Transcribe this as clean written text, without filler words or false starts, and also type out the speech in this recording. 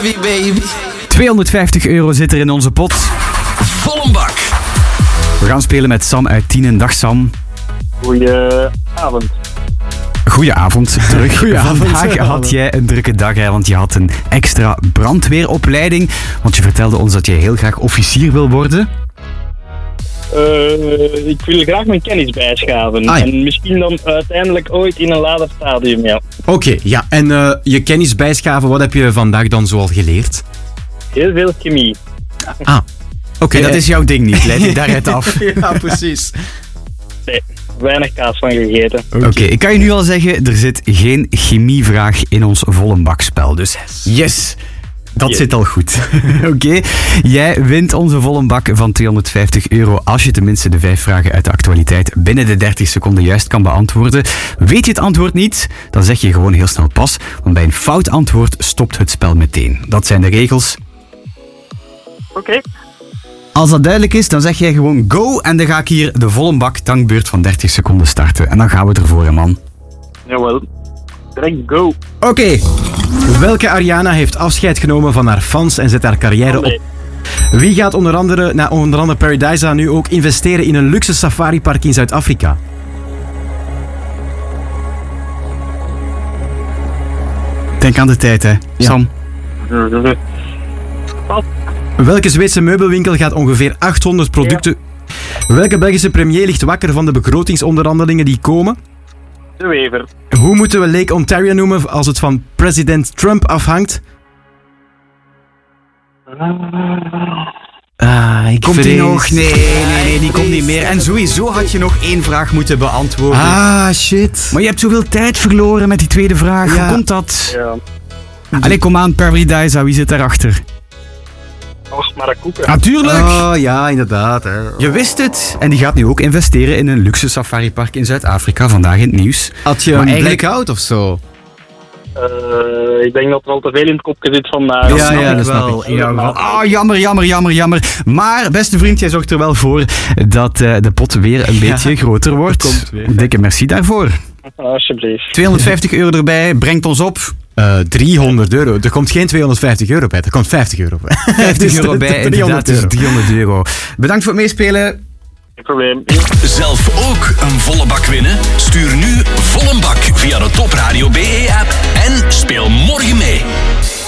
heavy, baby. 250 euro zit er in onze pot. Volle bak. We gaan spelen met Sam uit Tienen. Dag Sam. Goedenavond. Goedenavond terug. Goedenavond. Vandaag had jij een drukke dag, hè, want je had een extra brandweeropleiding. Want je vertelde ons dat je heel graag officier wil worden. Ik wil graag mijn kennis bijschaven. Ah, ja. En misschien dan uiteindelijk ooit in een later stadium, ja. Oké, ja. En je kennis bijschaven, wat heb je vandaag dan zoal geleerd? Heel veel chemie. Oké, Dat is jouw ding niet, leid je daaruit af. Ja, precies. Nee, weinig kaas van gegeten. Oké, ik kan je nu al zeggen, er zit geen chemievraag in ons volle bakspel. Dus yes, dat zit al goed. Oké, jij wint onze volle bak van 250 euro als je tenminste de 5 vragen uit de actualiteit binnen de 30 seconden juist kan beantwoorden. Weet je het antwoord niet, dan zeg je gewoon heel snel pas, want bij een fout antwoord stopt het spel meteen. Dat zijn de regels. Oké. Als dat duidelijk is, dan zeg jij gewoon go en dan ga ik hier de volle bak tankbeurt van 30 seconden starten. En dan gaan we ervoor, hè, man. Jawel. Direct go. Oké. Welke Ariana heeft afscheid genomen van haar fans en zet haar carrière op? Wie gaat onder andere Paradise nu ook investeren in een luxe safaripark in Zuid-Afrika? Denk aan de tijd, hè. Sam. Welke Zweedse meubelwinkel gaat ongeveer 800 producten... Welke Belgische premier ligt wakker van de begrotingsonderhandelingen die komen? De Wever. Hoe moeten we Lake Ontario noemen als het van president Trump afhangt? Komt die nog? Nee, die komt niet meer. En sowieso had je nog 1 vraag moeten beantwoorden. Shit. Maar je hebt zoveel tijd verloren met die tweede vraag. Ja. Hoe komt dat? Ja. Allee, kom aan, Paradise, wie zit daarachter? Och, maar een koeken. Natuurlijk! Oh, ja, inderdaad. Hè. Je wist het. En die gaat nu ook investeren in een luxe safaripark in Zuid-Afrika. Vandaag in het nieuws. Had je Maar een eigenlijk- blackout of zo? Ik denk dat er al te veel in het kopje zit vandaag. Ja, Dat snap ik dat snap wel. ik. In jouw geval. Ah, jammer. Maar, beste vriend, jij zorgt er wel voor dat de pot weer een beetje groter wordt. komt weer. Dikke merci daarvoor. Alsjeblieft. 250 euro erbij, brengt ons op. 300 euro. Er komt geen 250 euro bij. Er komt 50 euro bij. 50 euro bij, 300 inderdaad, dus euro. 300 euro. Bedankt voor het meespelen. Geen probleem. Zelf ook een volle bak winnen? Stuur nu volle bak via de Top Radio BE-app en speel morgen mee.